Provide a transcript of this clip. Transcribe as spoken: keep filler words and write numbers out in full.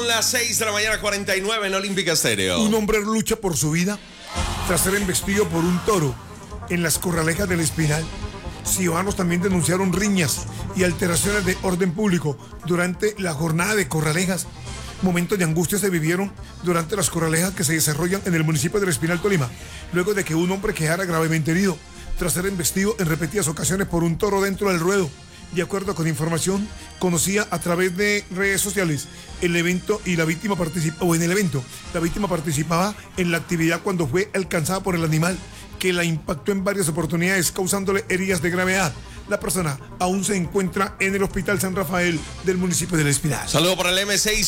las seis de la mañana, cuarenta y nueve en Olímpica Estéreo. Un hombre lucha por su vida tras ser embestido por un toro en las Corralejas del Espinal. Ciudadanos también denunciaron riñas y alteraciones de orden público durante la jornada de Corralejas. Momentos de angustia se vivieron durante las Corralejas que se desarrollan en el municipio del Espinal, Tolima, luego de que un hombre quedara gravemente herido tras ser embestido en repetidas ocasiones por un toro dentro del ruedo. De acuerdo con información conocida a través de redes sociales, el evento y la víctima participa, o en el evento, la víctima participaba en la actividad cuando fue alcanzada por el animal, que la impactó en varias oportunidades, causándole heridas de gravedad. La persona aún se encuentra en el Hospital San Rafael del municipio del Espinal. Saludo para el M seis.